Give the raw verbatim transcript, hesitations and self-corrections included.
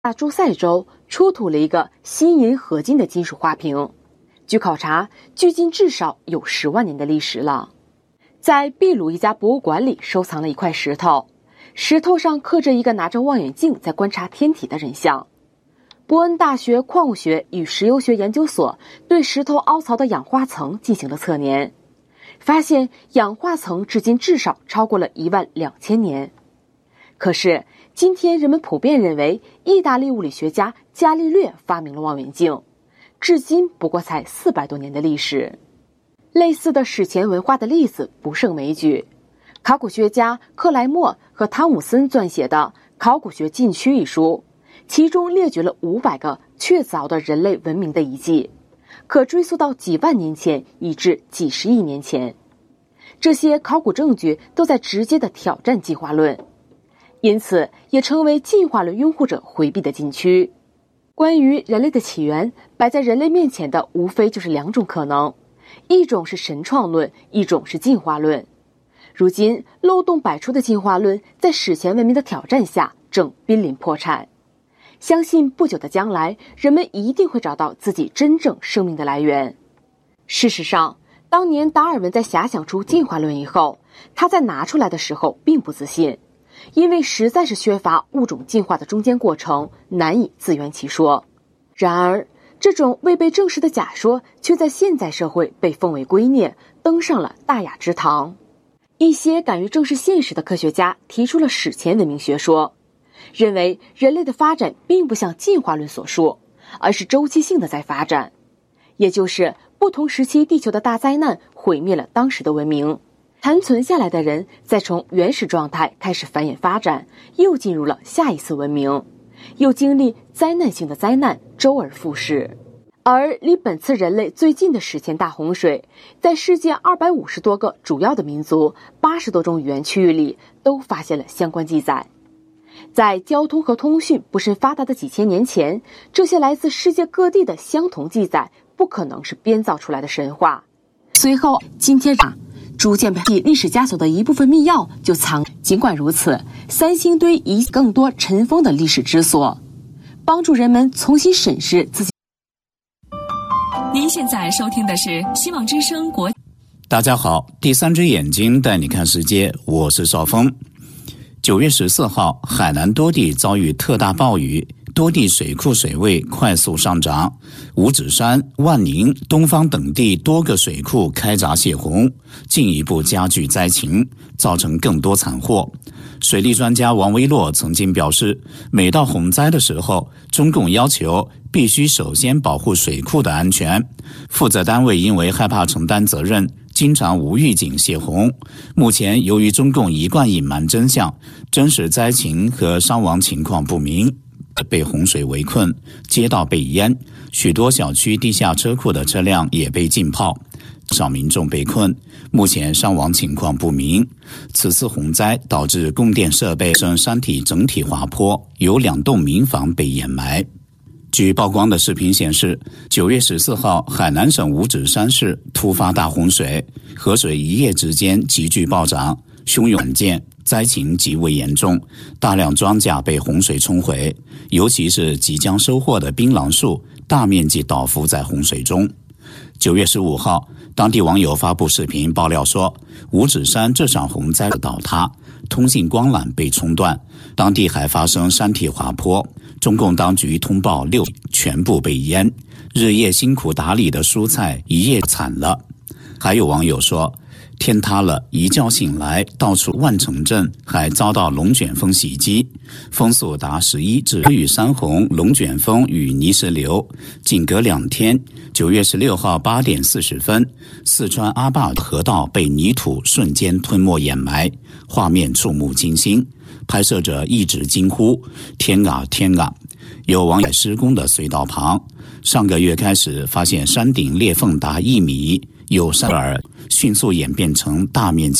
大朱塞州出土了一个锌银合金的金属花瓶，据考察，距今至少有十万年的历史了。在秘鲁一家博物馆里收藏了一块石头，石头上刻着一个拿着望远镜在观察天体的人像。伯恩大学矿物学与石油学研究所对石头凹槽的氧化层进行了测年，发现氧化层至今至少超过了一万两千年。可是今天人们普遍认为意大利物理学家伽利略发明了望远镜，至今不过才四百多年的历史。类似的史前文化的例子不胜枚举，考古学家克莱默和汤姆森撰写的《考古学禁区》一书，其中列举了五百个确凿的人类文明的遗迹，可追溯到几万年前以至几十亿年前。这些考古证据都在直接的挑战进化论，因此也成为进化论拥护者回避的禁区。关于人类的起源，摆在人类面前的无非就是两种可能，一种是神创论，一种是进化论。如今漏洞百出的进化论在史前文明的挑战下正濒临破产。相信不久的将来，人们一定会找到自己真正生命的来源。事实上，当年达尔文在遐想出进化论以后，他在拿出来的时候并不自信，因为实在是缺乏物种进化的中间过程，难以自圆其说。然而这种未被证实的假说却在现代社会被奉为圭臬，登上了大雅之堂。一些敢于正视现实的科学家提出了史前文明学说，认为人类的发展并不像进化论所述，而是周期性的在发展，也就是不同时期地球的大灾难毁灭了当时的文明，残存下来的人再从原始状态开始繁衍发展，又进入了下一次文明，又经历灾难性的灾难，周而复始。而离本次人类最近的史前大洪水，在世界二百五十多个主要的民族、八十多种语言区域里都发现了相关记载。在交通和通讯不甚发达的几千年前，这些来自世界各地的相同记载不可能是编造出来的神话。随后今天啊逐渐被历史枷锁的一部分密钥就藏。尽管如此，三星堆以更多尘封的历史之所，帮助人们重新审视自己。 您现在收听的是希望之声国。 大家好，第三只眼睛带你看世界，我是邵峰。九月十四号，海南多地遭遇特大暴雨，多地水库水位快速上涨，五指山、万宁、东方等地多个水库开闸泄洪，进一步加剧灾情，造成更多惨祸。水利专家王维洛曾经表示，每到洪灾的时候，中共要求必须首先保护水库的安全，负责单位因为害怕承担责任，经常无预警泄洪。目前由于中共一贯隐瞒真相，真实灾情和伤亡情况不明，被洪水围困，街道被淹，许多小区地下车库的车辆也被浸泡，不少民众被困，目前伤亡情况不明。此次洪灾导致供电设备升山体整体滑坡，有两栋民房被掩埋。据曝光的视频显示，九月十四号，海南省五指山市突发大洪水，河水一夜之间急剧暴涨，汹涌罕见，灾情极为严重，大量庄稼被洪水冲毁，尤其是即将收获的槟榔树大面积倒伏在洪水中。九月十五号，当地网友发布视频爆料说，五指山这场洪灾的倒塌，通信光缆被冲断，当地还发生山体滑坡，中共当局通报六全部被淹，日夜辛苦打理的蔬菜一夜惨了。还有网友说，天塌了，一觉醒来，到处万城镇还遭到龙卷风袭击，风速达十一至雨山洪、龙卷风与泥石流。仅隔两天，九月十六号八点四十分，四川阿坝河道被泥土瞬间吞没掩埋，画面触目惊心，拍摄者一直惊呼：“天啊天啊！”有网友在施工的隧道旁，上个月开始发现山顶裂缝达一米，有山耳迅速演变成大面积